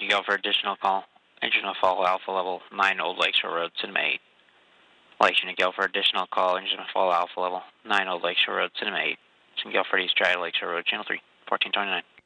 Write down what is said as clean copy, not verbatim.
Lake Guilford, additional call. Engine will fall Alpha level 9 Old Lakeshore Road, Cinema 8. Lake Guilford, additional call. Engine will fall Alpha level 9 Old Lakeshore Road, Cinema 8. Guilford East Drive, Lakeshore Road, Channel 3, 1429.